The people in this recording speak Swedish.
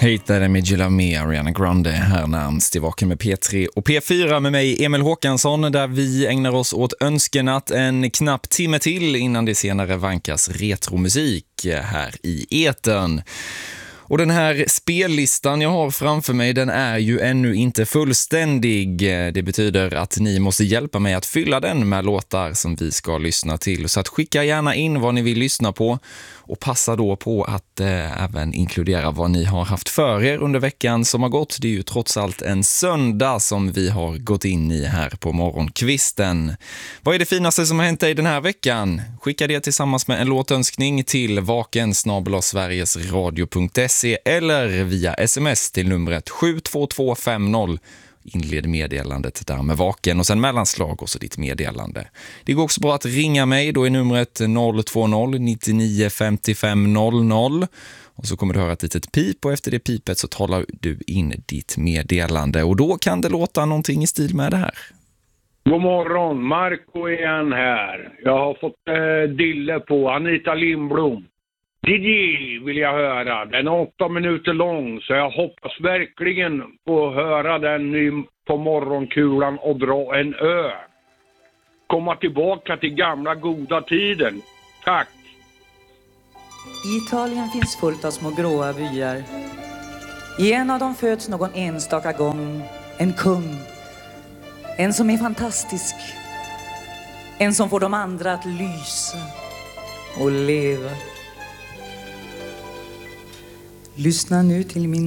Hittade med Gilla med Ariana Grande här närmast i Vaken med P3 och P4 med mig Emil Håkansson, där vi ägnar oss åt önskenatt en knapp timme till innan det senare vankas retromusik här i etern. Och den här spellistan jag har framför mig, den är ju ännu inte fullständig. Det betyder att ni måste hjälpa mig att fylla den med låtar som vi ska lyssna till. Så att skicka gärna in vad ni vill lyssna på och passa då på att även inkludera vad ni har haft för er under veckan som har gått. Det är ju trots allt en söndag som vi har gått in i här på morgonkvisten. Vad är det finaste som har hänt dig den här veckan? Skicka det tillsammans med en låtönskning till vaken@sverigesradio.se eller via sms till numret 72250. Inled meddelandet där med Vaken och sen mellanslag och så ditt meddelande. Det går också bra att ringa mig, då är numret 020 99 55 00 och så kommer du höra ett litet pip och efter det pipet så talar du in ditt meddelande och då kan det låta någonting i stil med det här. God morgon, Marco igen här. Jag har fått dille på Anita Lindblom. Gigi vill jag höra. Den är 8 minuter lång så jag hoppas verkligen få höra den nu på morgonkulan och dra en ö. Komma tillbaka till gamla goda tiden. Tack! I Italien finns fullt av små gråa byar. I en av dem föds någon enstaka gång en kung. En som är fantastisk. En som får de andra att lysa och leva. Lyssna nu till min